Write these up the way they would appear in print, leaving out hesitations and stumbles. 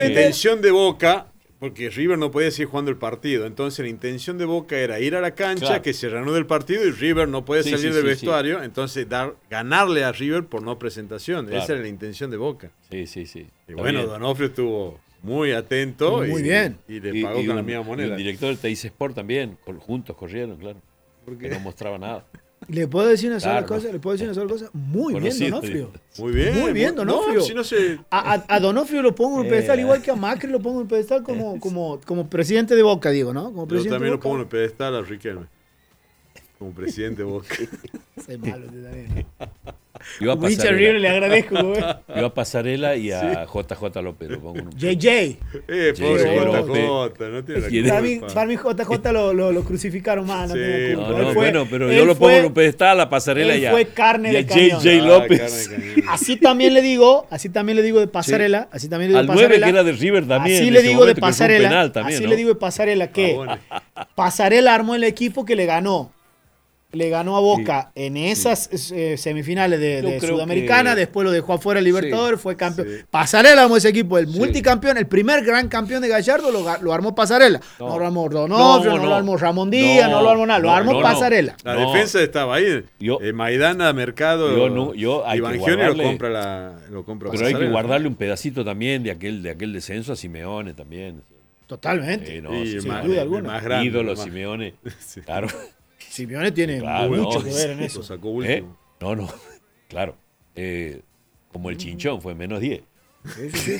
La intención de Boca, porque River no podía seguir jugando el partido, entonces la intención de Boca era ir a la cancha, claro, que se reanude el partido y River no puede salir del vestuario, entonces ganarle a River por no presentación. Claro. Esa era la intención de Boca. Sí. Y bueno, Donofrio estuvo muy atento muy bien. Y le pagó con la misma moneda. Y el director del Teis Sport también, juntos corrieron, claro. Porque no mostraba nada. ¿Le puedo decir una sola cosa? Muy bien, Donofrio. Muy bien, Donofrio. No, si no se... a Donofrio lo pongo en un pedestal, igual que a Macri lo pongo en un pedestal como presidente de Boca, digo, ¿no? Como yo también lo pongo en el pedestal a Riquelme. Como presidente de Boca. Soy malo, usted también. Yo a Pasarela le agradezco, güey. Yo a Pasarela y a JJ López lo pongo en un... JJ. Pobre JJ, no tiene la culpa. Para mí JJ lo crucificaron más, no tiene la culpa. Bueno, pero yo lo pongo en un pedestal a Pasarela y a JJ López. Así también le digo de Pasarela, así también le digo de Pasarela. Al 9 que era de River también. Así le digo de Pasarela, le digo de Pasarela que Pasarela armó el equipo que le ganó a Boca en esas semifinales de Sudamericana, después lo dejó afuera el Libertadores, fue campeón. Sí. Pasarela armó ese equipo, el multicampeón, el primer gran campeón de Gallardo lo armó Pasarela. No lo armó Donofrio, no lo armó Ramón Díaz, no lo armó nada, lo armó Pasarela. La defensa estaba ahí. Maidana, Mercado, Evangelio lo compra pero hay que guardarle un pedacito también de aquel descenso a Simeone también. Totalmente. Sin duda alguna. Más grande, ídolo Simeone. Claro. Simeone tiene mucho que ver en eso. Lo sacó último. Claro. Como el Chinchón, fue menos 10. Sí.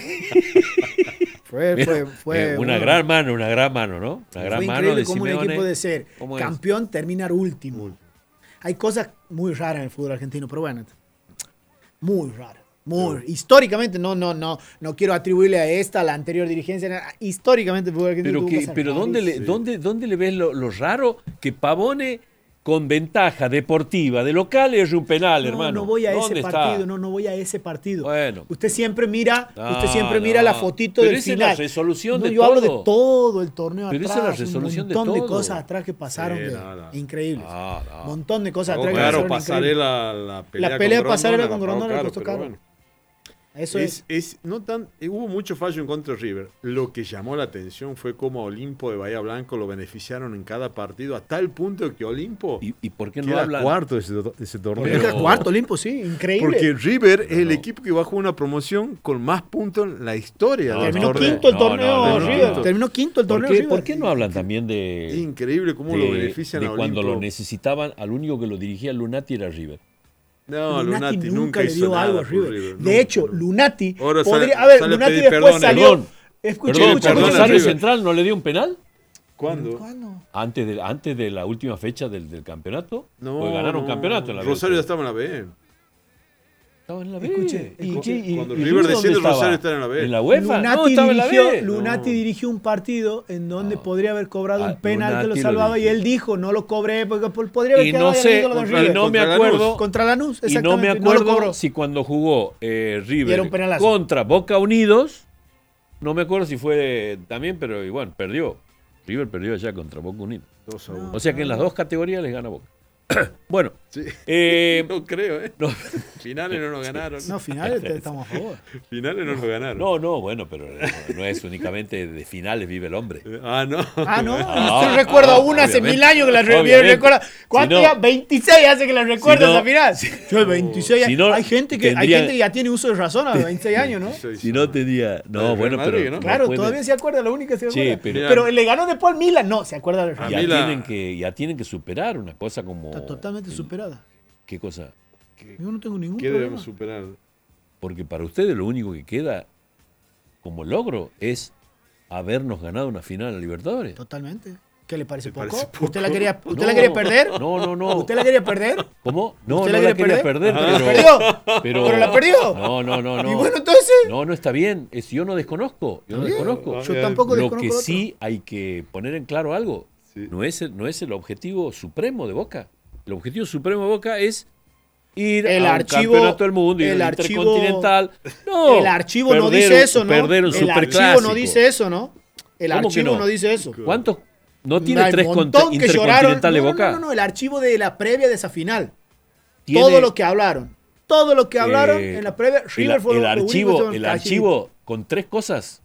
Fue una gran mano, ¿no? Una gran mano de cómo Simeone. Un equipo de ser campeón terminar último. Hay cosas muy raras en el fútbol argentino, pero bueno, muy raras. Históricamente, no quiero atribuirle a la anterior dirigencia, históricamente el fútbol argentino. Pero ¿dónde le ves lo raro que Pavone con ventaja deportiva de local es un penal, hermano? No voy a ese partido, no voy a ese partido. Bueno. Usted siempre mira la fotito del final. Esa es la resolución de yo todo. hablo de todo el torneo pero atrás. Esa es la resolución un montón de de cosas atrás que pasaron increíbles. Un montón de cosas atrás que pasaron Pasarela, la pelea de Pasarela con Grondona le costó caro. Bueno. Hubo mucho fallo en contra de River. Lo que llamó la atención fue cómo Olimpo de Bahía Blanco lo beneficiaron en cada partido, a tal punto que Olimpo ¿Y por qué no hablan? Cuarto de ese torneo. Era cuarto Olimpo, sí, increíble. Porque River es el equipo que va a jugar una promoción con más puntos en la historia. Terminó quinto el torneo River. Terminó quinto el torneo River. ¿Por qué no hablan también de... Es increíble cómo lo benefician a Olimpo. Cuando lo necesitaban, al único que lo dirigía Lunati era River. No, Lunati nunca le dio algo a River. River. De hecho, Lunati podría... Lunati después salió... Perdón, ¿Rosario Central no le dio un penal? ¿Cuándo? Antes de la última fecha del campeonato. No. Pues ganaron un campeonato en la B. Rosario ya estaba en la B. Estaba en la B. Escuche, cuando River desciende, Rosario está en la B. ¿En la UEFA? Estaba en la B. Lunati dirigió un partido en donde podría haber cobrado un penal que lo salvaba y él dijo, no lo cobré porque podría haber quedado y no me acuerdo contra Lanús, exactamente. Y no me acuerdo si cuando jugó River contra Boca Unidos, no me acuerdo si fue también, pero igual perdió. River perdió allá contra Boca Unidos. 2-1. O sea que en las dos categorías les gana Boca. Bueno, sí. No creo, ¿eh? No. Finales no nos ganaron. No, finales estamos a favor. Finales no nos ganaron. No, bueno, pero no es únicamente de finales vive el hombre. No. Usted recuerda una hace 1000 años que la recuerda. ¿Cuánto ya? 26 hace que la recuerda esa final. Yo 26 años. Hay gente que ya tiene uso de razón a los 26 años, ¿no? Si no tenía. No, bueno, pero. Claro, todavía se acuerda, la única que se acuerda. Pero le ganó después al Milan. No, se acuerda del Milan. Ya tienen que superar una cosa como. Totalmente superada. ¿Qué cosa? Yo no tengo ningún problema. ¿Qué debemos superar? Porque para ustedes lo único que queda como logro es habernos ganado una final a Libertadores. Totalmente. ¿Qué le parece poco? ¿Usted la quería perder? No. ¿Usted la quería perder? ¿Cómo? No la quería perder, ¿Pero la perdió? No. ¿Y bueno, entonces? No está bien. Yo no desconozco. Yo tampoco desconozco. Lo que sí hay que poner en claro algo. Sí. No es el objetivo supremo de Boca. El objetivo supremo de Boca es ir al campeonato del mundo y el intercontinental. No, el archivo no dice eso, ¿no? Perder un superclásico. El archivo no dice eso, ¿no? El archivo no dice eso. ¿Cuántos? ¿No tiene 3 intercontinentales Boca? No, el archivo de la previa de esa final. Todo lo que hablaron en la previa. El archivo con 3 cosas